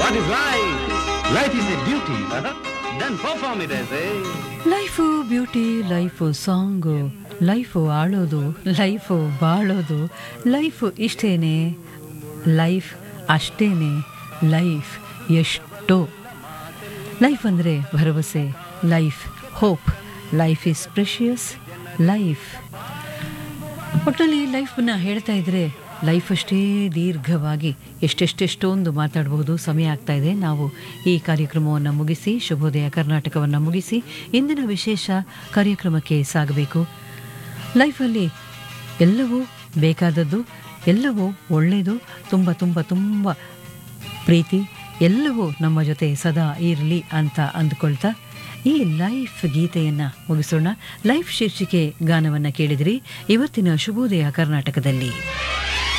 What is life? Life is a duty. Then perform it as a... life beauty, life song, life ಆಳೋದು, life ಬಾಳೋದು, life ಇಷ್ಟೇನೆ, life ಅಷ್ಟೇನೆ, life ಎಷ್ಟೋ. Life ಅಂದರೆ ಭರವಸೆ, life hope, life is precious, life. ಒಟ್ಟಲ್ಲಿ ಲೈಫನ್ನ ಹೇಳ್ತಾ ಇದ್ರೆ life ಅಷ್ಟೇ ದೀರ್ಘವಾಗಿ ಎಷ್ಟೆಷ್ಟೆಷ್ಟೊಂದು ಮಾತಾಡಬಹುದು. ಸಮಯ ಆಗ್ತಾ ಇದೆ. ನಾವು ಈ ಕಾರ್ಯಕ್ರಮವನ್ನು ಮುಗಿಸಿ, ಶುಭೋದಯ ಕರ್ನಾಟಕವನ್ನು ಮುಗಿಸಿ ಇಂದಿನ ವಿಶೇಷ ಕಾರ್ಯಕ್ರಮಕ್ಕೆ ಸಾಗಬೇಕು. ಲೈಫಲ್ಲಿ ಎಲ್ಲವೂ ಬೇಕಾದದ್ದು, ಎಲ್ಲವೂ ಒಳ್ಳೆಯದು, ತುಂಬ ತುಂಬ ತುಂಬ ಪ್ರೀತಿ, ಎಲ್ಲವೂ ನಮ್ಮ ಜೊತೆ ಸದಾ ಇರಲಿ ಅಂತ ಅಂದ್ಕೊಳ್ತಾ ಈ ಲೈಫ್ ಗೀತೆಯನ್ನು ಮುಗಿಸೋಣ. ಲೈಫ್ ಶೀರ್ಷಿಕೆ ಗಾನವನ್ನು ಕೇಳಿದಿರಿ ಇವತ್ತಿನ ಶುಭೋದಯ ಕರ್ನಾಟಕದಲ್ಲಿ.